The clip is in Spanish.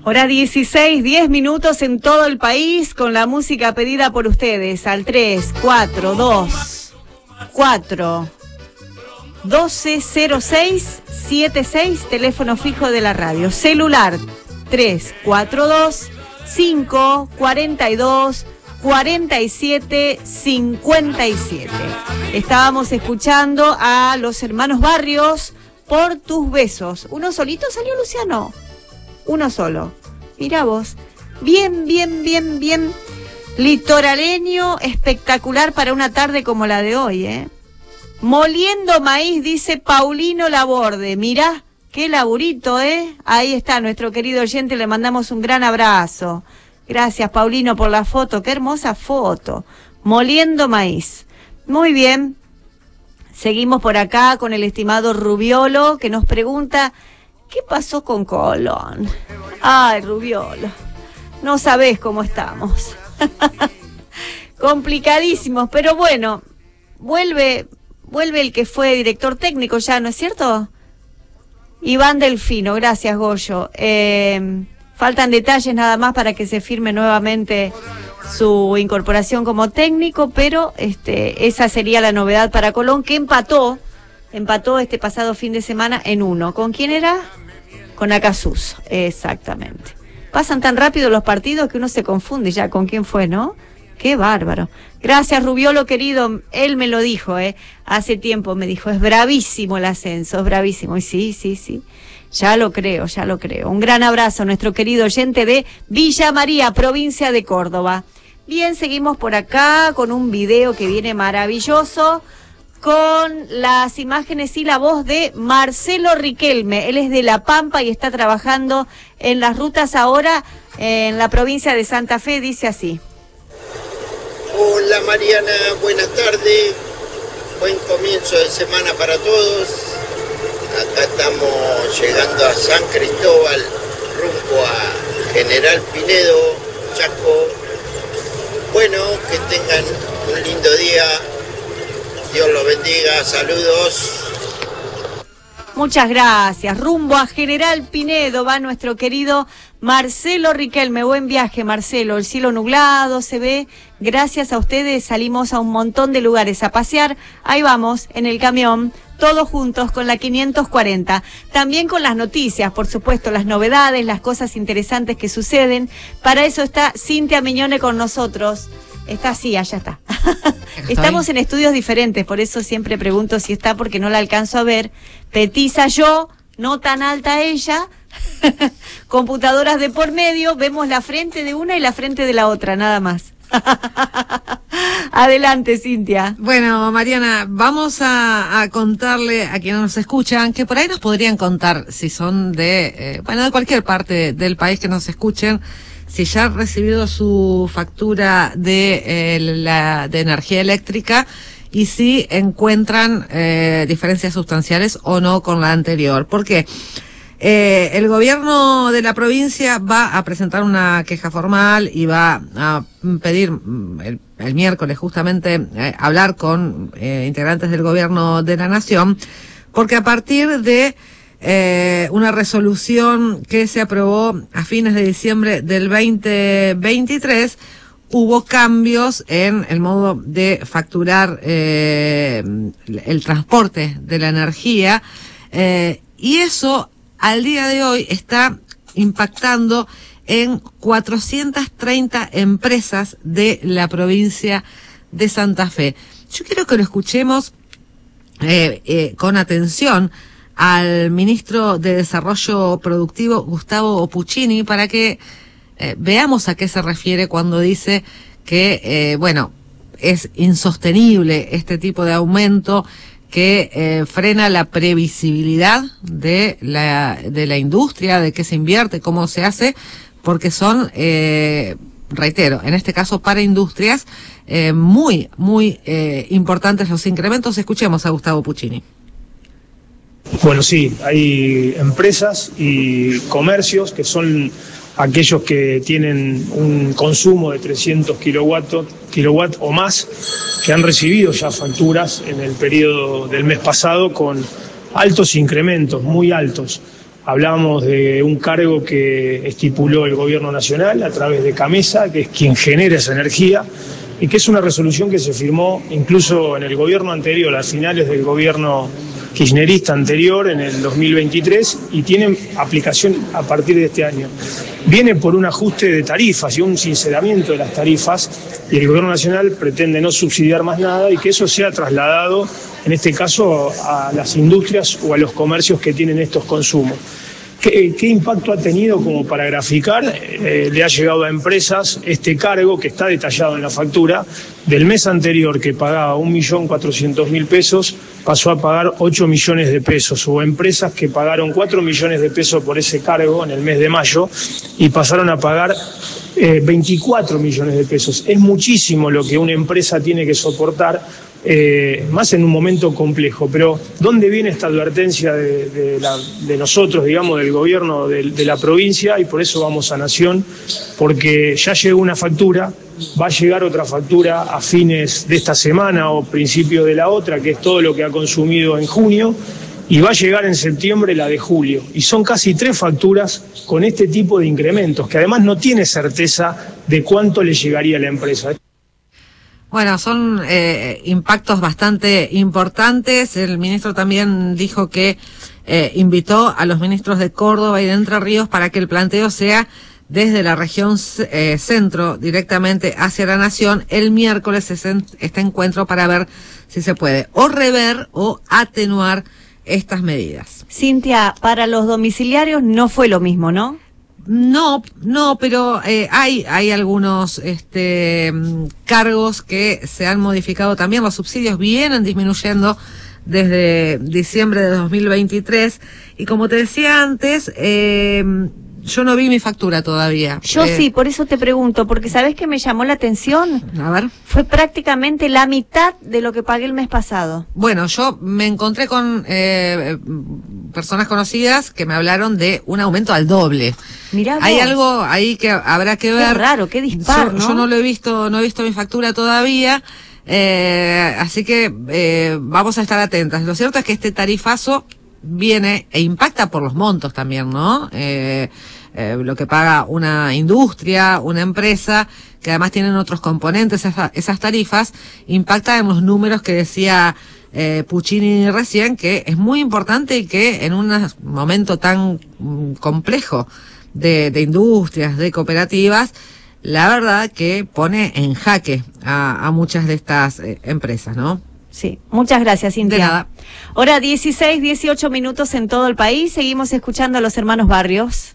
Hora 16, 10 minutos en todo el país con la música pedida por ustedes al 342-4 120676, teléfono fijo de la radio. Celular 342-542-4757. Estábamos escuchando a los hermanos Barrios, Por tus besos. ¿Uno solito salió, Luciano? Uno solo. Mirá vos. Bien, bien, bien, bien. Litoraleño, espectacular para una tarde como la de hoy, ¿eh? Moliendo maíz, dice Paulino Laborde. Mirá, qué laburito, ¿eh? Ahí está nuestro querido oyente, le mandamos un gran abrazo. Gracias, Paulino, por la foto. Qué hermosa foto. Moliendo maíz. Muy bien. Seguimos por acá con el estimado Rubiolo, que nos pregunta... ¿Qué pasó con Colón? Ay, Rubiolo, no sabés cómo estamos. Complicadísimos, pero bueno, vuelve el que fue director técnico ya, ¿no es cierto? Iván Delfino, gracias, Goyo. Faltan detalles nada más para que se firme nuevamente su incorporación como técnico, pero esa sería la novedad para Colón, que empató este pasado fin de semana en 1. ¿Con quién era? Con Acasús, exactamente. Pasan tan rápido los partidos que uno se confunde ya con quién fue, ¿no? Qué bárbaro. Gracias, Rubiolo, querido. Él me lo dijo, hace tiempo me dijo, es bravísimo el ascenso, es bravísimo. Y sí. Ya lo creo. Un gran abrazo a nuestro querido oyente de Villa María, provincia de Córdoba. Bien, seguimos por acá con un video que viene maravilloso, con las imágenes y la voz de Marcelo Riquelme. Él es de La Pampa y está trabajando en las rutas ahora en la provincia de Santa Fe. Dice así. Hola Mariana, buenas tardes. Buen comienzo de semana para todos. Acá estamos llegando a San Cristóbal, rumbo a General Pinedo, Chaco. Bueno, que tengan un lindo día. Dios los bendiga, saludos. Muchas gracias. Rumbo a General Pinedo va nuestro querido Marcelo Riquelme. Buen viaje, Marcelo. El cielo nublado se ve. Gracias a ustedes salimos a un montón de lugares a pasear. Ahí vamos, en el camión, todos juntos con la 540. También con las noticias, por supuesto, las novedades, las cosas interesantes que suceden. Para eso está Cintia Miñone con nosotros. Está así, allá está. Estamos en estudios diferentes, por eso siempre pregunto si está, porque no la alcanzo a ver. Petiza yo, no tan alta ella. Computadoras de por medio, vemos la frente de una y la frente de la otra, nada más. Adelante, Cintia. Bueno, Mariana, vamos a contarle a quienes nos escuchan, que por ahí nos podrían contar si son de cualquier parte del país que nos escuchen, si ya han recibido su factura de energía eléctrica y si encuentran diferencias sustanciales o no con la anterior. ¿Por qué? El gobierno de la provincia va a presentar una queja formal y va a pedir el miércoles justamente hablar con integrantes del gobierno de la nación, porque a partir de una resolución que se aprobó a fines de diciembre del 2023, hubo cambios en el modo de facturar el transporte de la energía, y eso al día de hoy está impactando en 430 empresas de la provincia de Santa Fe. Yo quiero que lo escuchemos con atención al ministro de Desarrollo Productivo, Gustavo Puccini, para que veamos a qué se refiere cuando dice que, es insostenible este tipo de aumento que frena la previsibilidad de la industria, de qué se invierte, cómo se hace, porque son, reitero, en este caso para industrias, muy importantes los incrementos. Escuchemos a Gustavo Puccini. Bueno, sí, hay empresas y comercios que son aquellos que tienen un consumo de 300 kilowatt o más, que han recibido ya facturas en el periodo del mes pasado con altos incrementos, muy altos. Hablábamos de un cargo que estipuló el Gobierno Nacional a través de CAMESA, que es quien genera esa energía, y que es una resolución que se firmó incluso en el gobierno anterior, a finales del gobierno kirchnerista anterior, en el 2023, y tiene aplicación a partir de este año. Viene por un ajuste de tarifas y un sinceramiento de las tarifas, y el Gobierno Nacional pretende no subsidiar más nada y que eso sea trasladado, en este caso, a las industrias o a los comercios que tienen estos consumos. ¿Qué impacto ha tenido como para graficar? Le ha llegado a empresas este cargo que está detallado en la factura. Del mes anterior, que pagaba 1.400.000 pesos, pasó a pagar 8 millones de pesos. Hubo empresas que pagaron 4 millones de pesos por ese cargo en el mes de mayo y pasaron a pagar 24 millones de pesos. Es muchísimo lo que una empresa tiene que soportar, más en un momento complejo. Pero ¿dónde viene esta advertencia de nosotros, digamos, del gobierno de la provincia? Y por eso vamos a Nación, porque ya llegó una factura, va a llegar otra factura a fines de esta semana o principio de la otra, que es todo lo que ha consumido en junio, y va a llegar en septiembre la de julio. Y son casi 3 facturas con este tipo de incrementos, que además no tiene certeza de cuánto le llegaría a la empresa. Bueno, son impactos bastante importantes. El ministro también dijo que invitó a los ministros de Córdoba y de Entre Ríos para que el planteo sea desde la región centro directamente hacia la Nación. El miércoles es este encuentro para ver si se puede o rever o atenuar estas medidas. Cintia, para los domiciliarios no fue lo mismo, ¿no? No, pero hay algunos cargos que se han modificado también. Los subsidios vienen disminuyendo desde diciembre de 2023 y como te decía antes, yo no vi mi factura todavía. Yo sí, por eso te pregunto, porque ¿sabés qué me llamó la atención? A ver. Fue prácticamente la mitad de lo que pagué el mes pasado. Bueno, yo me encontré con personas conocidas que me hablaron de un aumento al doble. Mirá vos. Hay algo ahí que habrá que ver. Qué raro, qué dispar, ¿no? Yo no lo he visto, no he visto mi factura todavía, así que vamos a estar atentas. Lo cierto es que este tarifazo viene e impacta por los montos también, ¿no? Lo que paga una industria, una empresa, que además tienen otros componentes, esas tarifas, impacta en los números que decía Puccini recién, que es muy importante y que en un momento tan complejo de industrias, de cooperativas, la verdad que pone en jaque a muchas de estas empresas, ¿no? Sí, muchas gracias, Cintia. De nada. Hora 16, 18 minutos en todo el país. Seguimos escuchando a los hermanos Barrios.